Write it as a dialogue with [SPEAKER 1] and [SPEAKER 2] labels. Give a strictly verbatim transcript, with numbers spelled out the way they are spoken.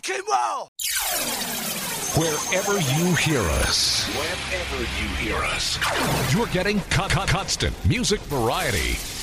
[SPEAKER 1] rock and roll!
[SPEAKER 2] Wherever you hear us, wherever you hear us, you're getting con- con- constant music variety.